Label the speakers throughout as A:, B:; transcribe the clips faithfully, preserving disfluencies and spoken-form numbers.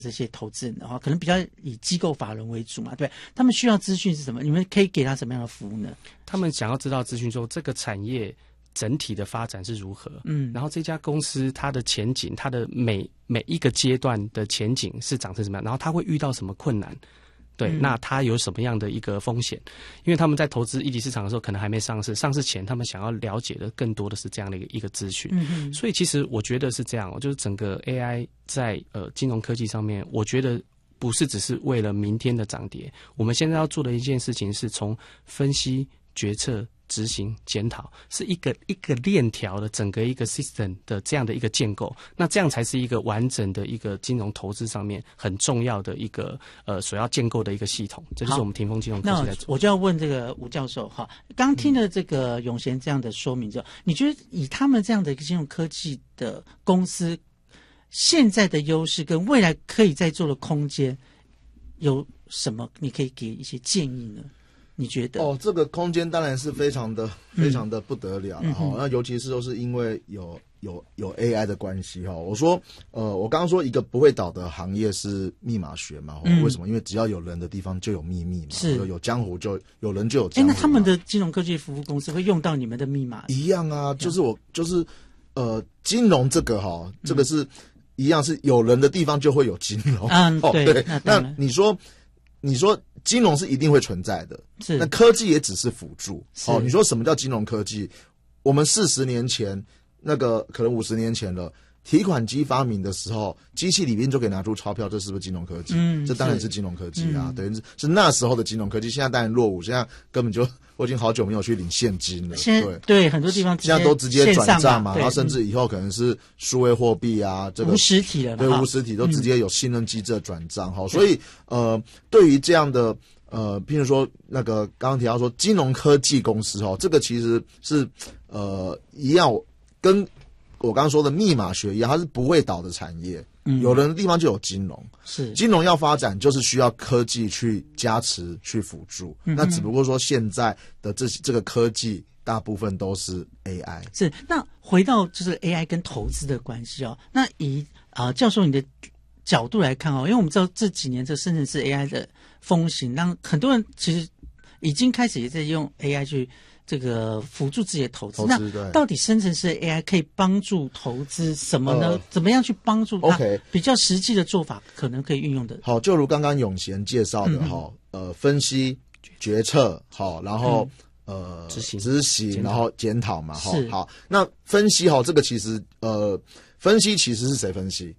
A: 这些投资人的话，可能比较以机构法人为主嘛，对，他们需要资讯是什么？你们可以给他什么样的服务呢？
B: 他们想要知道资讯说这个产业整体的发展是如何，嗯，然后这家公司它的前景，它的每每一个阶段的前景是长成什么样，然后它会遇到什么困难。对，嗯、那它有什么样的一个风险？因为他们在投资一级市场的时候，可能还没上市，上市前他们想要了解的更多的是这样的一个一个资讯。嗯，所以其实我觉得是这样，就是整个 A I 在呃金融科技上面，我觉得不是只是为了明天的涨跌，我们现在要做的一件事情是从分析、决策、执行、检讨，是一个一个链条的整个一个 system 的这样的一个建构，那这样才是一个完整的一个金融投资上面很重要的一个呃所要建构的一个系统，这就是我们霆锋金融科技在做。
A: 那我就要问这个吴教授哈，刚听了这个永贤这样的说明之后，嗯、你觉得以他们这样的一个金融科技的公司，现在的优势跟未来可以再做的空间有什么？你可以给一些建议呢？你觉得？
C: 哦，这个空间当然是非常的、嗯、非常的不得了哈、嗯。那尤其是都是因为有有有 A I 的关系哈。我说，呃，我刚刚说一个不会倒的行业是密码学嘛？嗯、为什么？因为只要有人的地方就有秘密嘛。是，有江湖就有人就有江湖。哎，
A: 那他们的金融科技服务公司会用到你们的密码？
C: 一样啊，就是我就是呃，金融这个哈，这个是、嗯、一样是有人的地方就会有金融。
A: 嗯，
C: 哦、
A: 对。
C: 对，那, 那你说。你说金融是一定会存在的，
A: 是
C: 那科技也只是辅助。哦，你说什么叫金融科技？我们四十年前，那个可能五十年前了，提款机发明的时候，机器里面就可以拿出钞票，这是不是金融科技？嗯，这当然是金融科技啊，对，是是那时候的金融科技。现在当然落伍，现在根本就我已经好久没有去领现金了。
A: 现在 对, 对很多地方
C: 现在都直接转账嘛，然后甚至以后可能是数位货币啊，这个
A: 无实体了，
C: 对，无实体都直接有信任机制的转账哈、嗯。所以呃，对于这样的呃，譬如说那个刚刚提到说金融科技公司哈，这个其实是呃一样跟我刚刚说的密码学一样，它是不会倒的产业。嗯，有人的地方就有金融，
A: 是金
C: 融要发展，就是需要科技去加持、去辅助。嗯、那只不过说现在的这这个科技大部分都是 A I。
A: 是，那回到就是 A I 跟投资的关系哦。那以啊、呃、教授你的角度来看哦，因为我们知道这几年这生成式 A I 的风行，让很多人其实已经开始也在用 A I 去。这个辅助自己的投资，那到底生成式 A I 可以帮助投资什么呢？呃、怎么样去帮助它？
C: OK，
A: 比较实际的做法可能可以运用的。
C: 好，就如刚刚永贤介绍的哈、嗯，呃，分析、决策，好，然后、嗯、呃，执行、执行，然后检讨嘛，哈，好。那分析哈，这个其实呃，分析其实是谁分析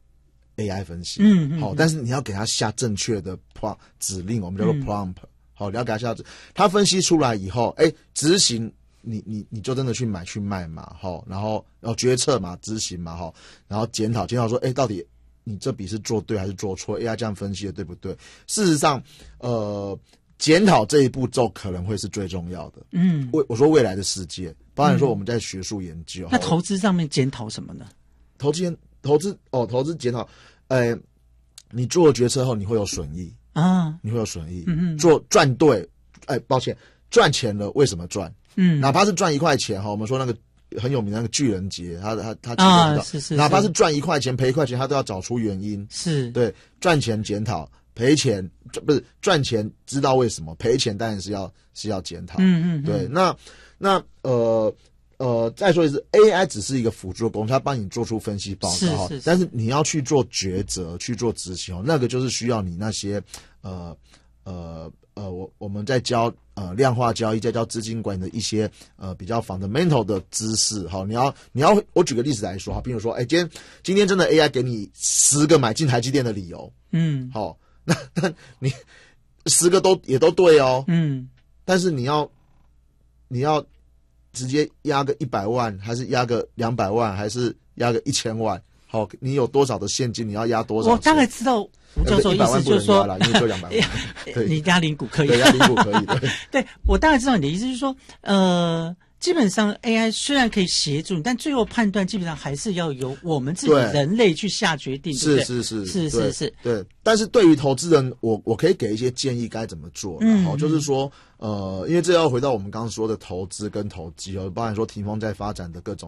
C: ？A I 分析，嗯，嗯好，但是你要给他下正确的 prompt 指令，我们叫做 prompt。嗯好，了解一下，他分析出来以后，哎，执行，你你你就真的去买去卖嘛，好，然后然后决策嘛，执行嘛，好，然后检讨检讨说，哎，到底你这笔是做对还是做错 ？A I 这样分析的对不对？事实上，呃，检讨这一步骤可能会是最重要的。嗯，未我说未来的世界，包含说我们在学术研究，
A: 嗯、那投资上面检讨什么呢？
C: 投资投资哦，投资检讨，呃，你做了决策后，你会有损益。啊，你会有损益。嗯嗯，做赚对，哎，抱歉，赚钱了，为什么赚？嗯，哪怕是赚一块钱哈，我们说那个很有名的那个巨人节，他他他
A: 啊，是是，
C: 哪怕是赚一块钱赔一块钱，他都要找出原因。
A: 是，
C: 对，赚钱检讨，赔钱不是赚钱知道为什么，赔钱当然是要是要检讨。嗯嗯，对，那那呃。呃，再说一次 ，A I 只是一个辅助工具，它帮你做出分析报告哈，但是你要去做抉择、去做执行哦，那个就是需要你那些呃呃呃，我我们在教呃量化交易，在教资金管理的一些呃比较 fundamental 的知识哈。你要你要，我举个例子来说哈，比如说，哎，今天今天真的 A I 给你十个买进台积电的理由，嗯，好，那那你十个都也都对哦，嗯，但是你要你要。直接压个一百万，还是压个两百万，还是压个一千万？好，你有多少的现金？你要压多少？
A: 我大概知道吴教授意思就是说，
C: 因为就两百万，
A: 你压零股可以，
C: 对，压零股可以。对，
A: 对我大概知道你的意思，就是说，呃，基本上 A I 虽然可以协助，但最后判断基本上还是要由我们自己人类去下决定，对不对？
C: 是是
A: 是是是是，
C: 对。但是对于投资人，我我可以给一些建议，该怎么做？嗯，好，就是说。呃，因为这要回到我们刚刚说的投资跟投机哦，包含说霆锋在发展的各种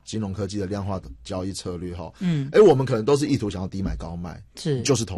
C: 金融科技的量化交易策略哈，嗯，哎，我们可能都是意图想要低买高卖，
A: 是，
C: 就是投